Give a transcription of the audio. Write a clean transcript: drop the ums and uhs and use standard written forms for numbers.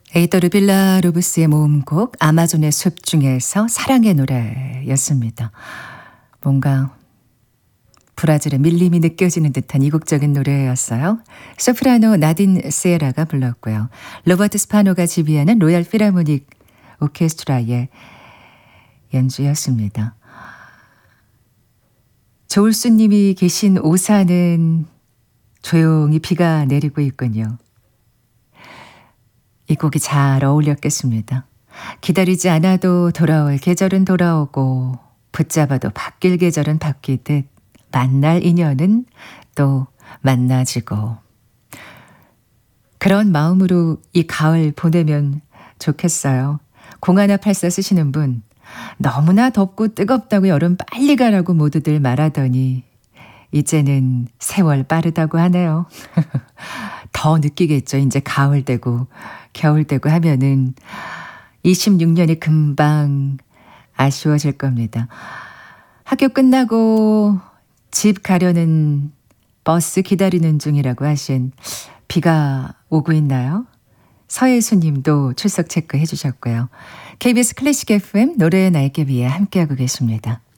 에이더 르빌라 로브스의 모음곡 아마존의 숲 중에서 사랑의 노래였습니다. 뭔가 브라질의 밀림이 느껴지는 듯한 이국적인 노래였어요. 소프라노 나딘 세라가 불렀고요. 로버트 스파노가 지휘하는 로얄 필하모닉 오케스트라의 연주였습니다. 조울수님이 계신 오산은 조용히 비가 내리고 있군요. 이 곡이 잘 어울렸겠습니다. 기다리지 않아도 돌아올 계절은 돌아오고 붙잡아도 바뀔 계절은 바뀌듯 만날 인연은 또 만나지고 그런 마음으로 이 가을 보내면 좋겠어요. 0184 쓰시는 분 너무나 덥고 뜨겁다고 여름 빨리 가라고 모두들 말하더니 이제는 세월 빠르다고 하네요. 더 느끼겠죠. 이제 가을 되고 겨울 되고 하면은 26년이 금방 아쉬워질 겁니다. 학교 끝나고 집 가려는 버스 기다리는 중이라고 하신 비가 오고 있나요? 서예수 님도 출석 체크해 주셨고요. KBS 클래식 FM 노래의 날개 위에 함께하고 계십니다.